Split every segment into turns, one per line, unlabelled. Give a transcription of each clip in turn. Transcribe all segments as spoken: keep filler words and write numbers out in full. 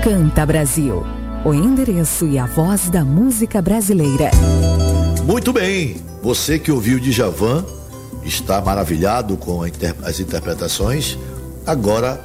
Canta Brasil, o endereço e a voz da música brasileira.
Muito bem, você que ouviu Djavan está maravilhado com a inter... as interpretações. Agora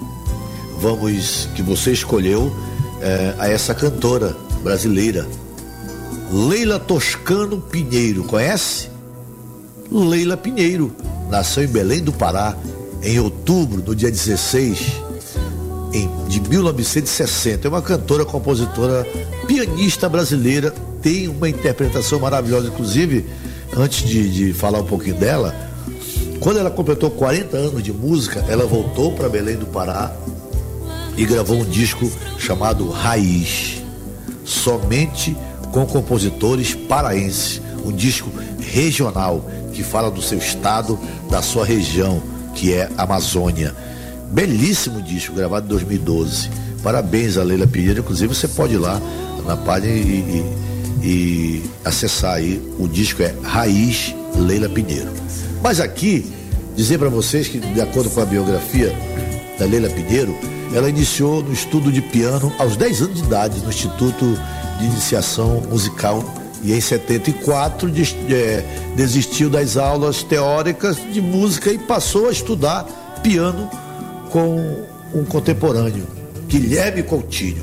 vamos, que você escolheu, é, a essa cantora brasileira, Leila Toscano Pinheiro. Conhece? Leila Pinheiro nasceu em Belém do Pará em outubro, no dia dezesseis em, de mil novecentos e sessenta. É uma cantora, compositora, pianista brasileira. Tem uma interpretação maravilhosa. Inclusive, antes de, de falar um pouquinho dela, quando ela completou quarenta anos de música, ela voltou para Belém do Pará e gravou um disco chamado Raiz, somente com compositores paraenses. Um disco regional que fala do seu estado, da sua região, que é a Amazônia. Belíssimo disco, gravado em dois mil e doze. Parabéns a Leila Pinheiro. Inclusive você pode ir lá na página e, e, e acessar aí. O disco é Raiz, Leila Pinheiro. Mas aqui, dizer para vocês que, de acordo com a biografia da Leila Pinheiro, ela iniciou no estudo de piano aos dez anos de idade no Instituto de Iniciação Musical, e em setenta e quatro des, é, desistiu das aulas teóricas de música e passou a estudar piano com um contemporâneo, Guilherme Coutinho,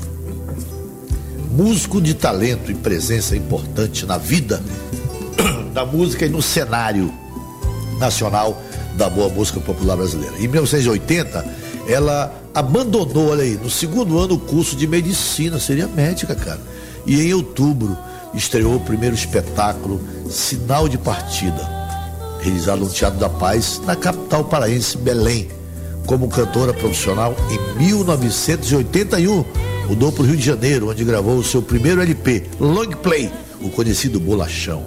músico de talento e presença importante na vida da música e no cenário nacional da boa música popular brasileira. Em mil novecentos e oitenta, ela abandonou, olha aí, no segundo ano, o curso de medicina, seria médica, cara. E em outubro estreou o primeiro espetáculo, Sinal de Partida, realizado no Teatro da Paz, na capital paraense, Belém. Como cantora profissional, em mil novecentos e oitenta e um, mudou para o Rio de Janeiro, onde gravou o seu primeiro L P, Long Play, o conhecido Bolachão.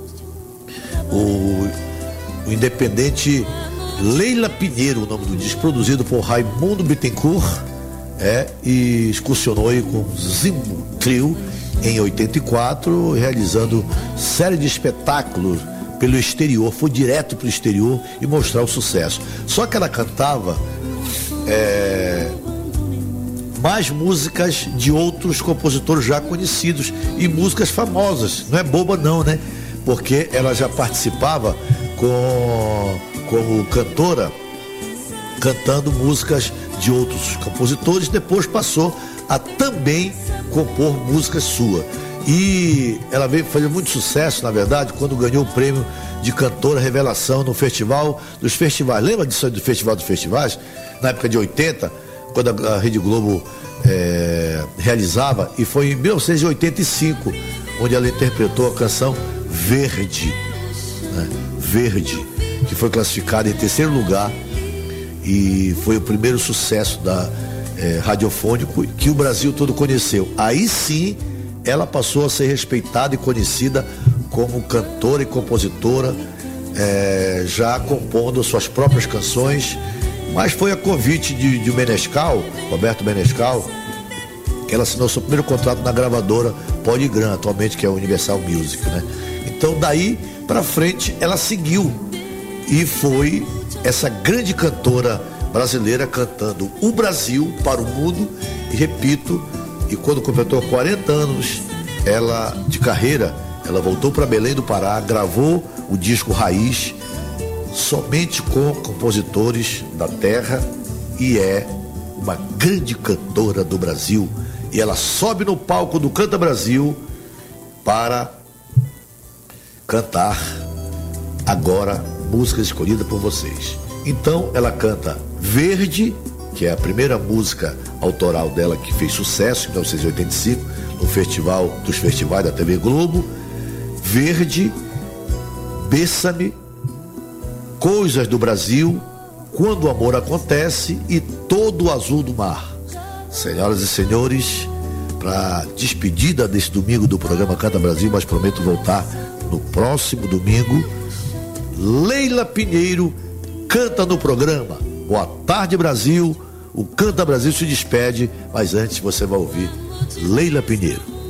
O, o independente Leila Pinheiro, o nome do disco, produzido por Raimundo Bittencourt, é, e excursionou aí com Zimbo Trio em oitenta e quatro, realizando série de espetáculos pelo exterior. Foi direto para o exterior e mostrar o sucesso. Só que ela cantava é, mais músicas de outros compositores já conhecidos e músicas famosas. Não é boba não, né? Porque ela já participava com, como cantora, cantando músicas de outros compositores. Depois passou a também compor música sua. E ela veio fazer muito sucesso, na verdade, quando ganhou o prêmio de cantora revelação no Festival dos Festivais. Lembra disso do Festival dos Festivais? Na época de oitenta, quando a Rede Globo é, realizava, e foi em mil novecentos e oitenta e cinco onde ela interpretou a canção Verde, né? Verde, que foi classificada em terceiro lugar e foi o primeiro sucesso da É, radiofônico que o Brasil todo conheceu. Aí sim ela passou a ser respeitada e conhecida como cantora e compositora, é, já compondo suas próprias canções. Mas foi a convite de, de Menescal, Roberto Menescal, que ela assinou seu primeiro contrato na gravadora Polygram, atualmente, que é a Universal Music, né? Então daí pra frente ela seguiu e foi essa grande cantora brasileira, cantando o Brasil para o mundo. E repito, e quando completou quarenta anos ela de carreira, ela voltou para Belém do Pará, gravou o disco Raiz, somente com compositores da terra, e é uma grande cantora do Brasil. E ela sobe no palco do Canta Brasil para cantar agora músicas escolhidas por vocês. Então ela canta Verde, que é a primeira música autoral dela que fez sucesso em mil novecentos e oitenta e cinco no Festival dos Festivais da T V Globo. Verde, Bêssame, Coisas do Brasil, Quando o Amor Acontece e Todo o Azul do Mar. Senhoras e senhores, para despedida desse domingo do programa Canta Brasil, mas prometo voltar no próximo domingo, Leila Pinheiro canta no programa. Boa tarde, Brasil. O Canta Brasil se despede, mas antes você vai ouvir Leila Pinheiro.